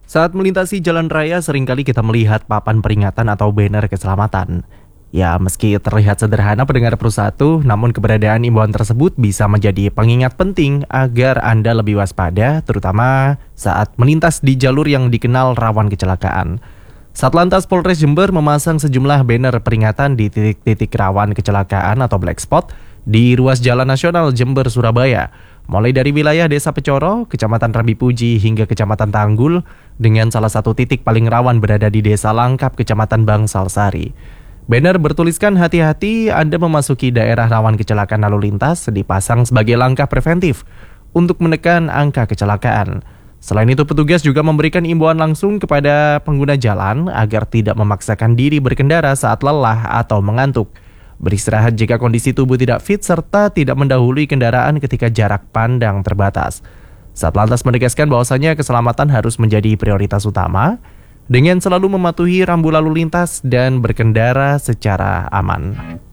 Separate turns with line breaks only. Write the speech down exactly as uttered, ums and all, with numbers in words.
Saat melintasi jalan raya, seringkali kita melihat papan peringatan atau banner keselamatan. Ya, meski terlihat sederhana pendengar Persatu, namun keberadaan imbauan tersebut bisa menjadi pengingat penting agar Anda lebih waspada, terutama saat melintas di jalur yang dikenal rawan kecelakaan. Satlantas Polres Jember memasang sejumlah banner peringatan di titik-titik rawan kecelakaan atau black spot di ruas Jalan Nasional Jember, Surabaya. Mulai dari wilayah Desa Pecoro, Kecamatan Rambi Puji hingga Kecamatan Tanggul, dengan salah satu titik paling rawan berada di Desa Langkap, Kecamatan Bangsal Sari. Banner bertuliskan hati-hati Anda memasuki daerah rawan kecelakaan lalu lintas dipasang sebagai langkah preventif untuk menekan angka kecelakaan. Selain itu, petugas juga memberikan imbauan langsung kepada pengguna jalan agar tidak memaksakan diri berkendara saat lelah atau mengantuk. Beristirahat jika kondisi tubuh tidak fit, serta tidak mendahului kendaraan ketika jarak pandang terbatas. Satlantas menegaskan bahwasanya keselamatan harus menjadi prioritas utama dengan selalu mematuhi rambu lalu lintas dan berkendara secara aman.